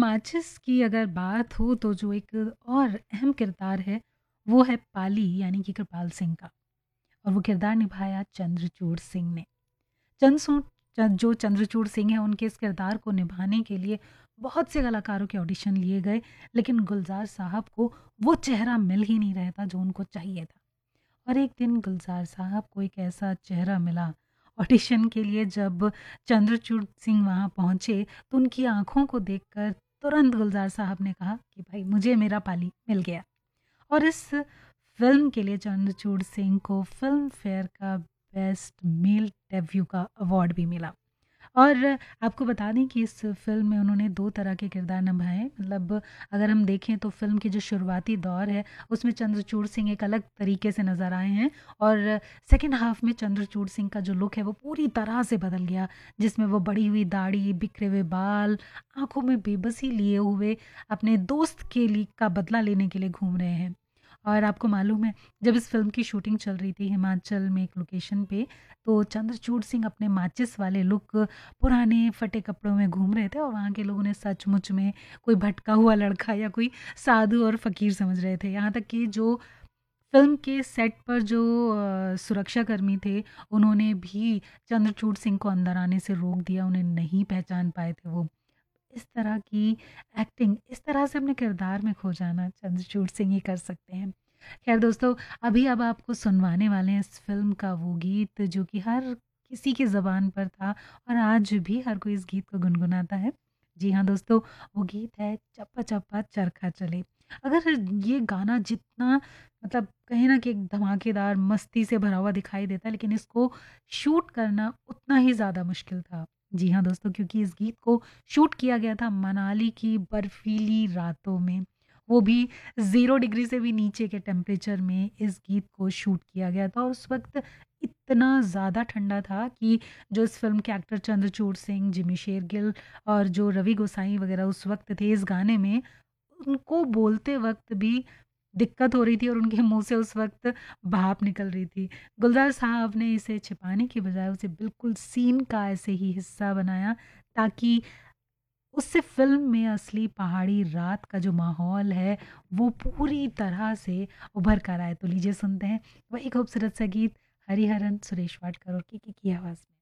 माचिस की अगर बात हो तो जो एक और अहम किरदार है वो है पाली यानी कि कृपाल सिंह का। और वो किरदार निभाया चंद्रचूड़ सिंह ने। चंद्रसूर जो चंद्रचूड़ सिंह हैं उनके इस किरदार को निभाने के लिए बहुत से कलाकारों के ऑडिशन लिए गए, लेकिन गुलजार साहब को वो चेहरा मिल ही नहीं रहा था जो उनको चाहिए था। और एक दिन गुलजार साहब को एक ऐसा चेहरा मिला ऑडिशन के लिए। जब चंद्रचूड़ सिंह वहाँ पहुँचे तो उनकी आंखों को देखकर तुरंत गुलजार साहब ने कहा कि भाई मुझे मेरा पाली मिल गया। और इस फिल्म के लिए चंद्रचूड़ सिंह को फिल्म फेयर का बेस्ट मेल डेब्यू का अवार्ड भी मिला। और आपको बता दें कि इस फ़िल्म में उन्होंने 2 तरह के किरदार निभाए। मतलब अगर हम देखें तो फ़िल्म की जो शुरुआती दौर है, उसमें चंद्रचूड़ सिंह एक अलग तरीके से नज़र आए हैं और सेकंड हाफ़ में चंद्रचूड़ सिंह का जो लुक है वो पूरी तरह से बदल गया, जिसमें वो बढ़ी हुई दाढ़ी, बिखरे हुए बाल, आँखों में बेबसी लिए हुए अपने दोस्त के लिए का बदला लेने के लिए घूम रहे हैं। और आपको मालूम है, जब इस फ़िल्म की शूटिंग चल रही थी हिमाचल में एक लोकेशन पे, तो चंद्रचूड़ सिंह अपने माचिस वाले लुक पुराने फटे कपड़ों में घूम रहे थे और वहाँ के लोगों ने सचमुच में कोई भटका हुआ लड़का या कोई साधु और फ़कीर समझ रहे थे। यहाँ तक कि जो फ़िल्म के सेट पर जो सुरक्षाकर्मी थे, उन्होंने भी चंद्रचूड़ सिंह को अंदर आने से रोक दिया, उन्हें नहीं पहचान पाए थे वो। इस तरह की एक्टिंग, इस तरह से अपने किरदार में खो जाना चंद्रचूड़ सिंह ही कर सकते हैं। ख़ैर दोस्तों, अभी अब आपको सुनवाने वाले हैं इस फ़िल्म का वो गीत जो कि हर किसी की ज़बान पर था और आज भी हर कोई इस गीत को गुनगुनाता है। जी हाँ दोस्तों, वो गीत है चप्पा चप्पा चरखा चले। अगर ये गाना जितना मतलब कहें ना कि एक धमाकेदार मस्ती से भरा हुआ दिखाई देता है, लेकिन इसको शूट करना उतना ही ज़्यादा मुश्किल था। जी हाँ दोस्तों, क्योंकि इस गीत को शूट किया गया था मनाली की बर्फीली रातों में, वो भी 0 डिग्री से भी नीचे के टेम्परेचर में इस गीत को शूट किया गया था। और उस वक्त इतना ज़्यादा ठंडा था कि जो इस फिल्म के एक्टर चंद्रचूड़ सिंह, जिमी शेरगिल और जो रवि गोसाई वगैरह उस वक्त थे इस गाने में, उनको बोलते वक्त भी दिक्कत हो रही थी और उनके मुंह से उस वक्त भाप निकल रही थी। गुलजार साहब ने इसे छिपाने की बजाय उसे बिल्कुल सीन का ऐसे ही हिस्सा बनाया, ताकि उससे फ़िल्म में असली पहाड़ी रात का जो माहौल है, वो पूरी तरह से उभर कर आए। तो लीजिए सुनते हैं वही खूबसूरत सा गीत हरिहरन सुरेश वाडकर और किकी की आवाज़ में।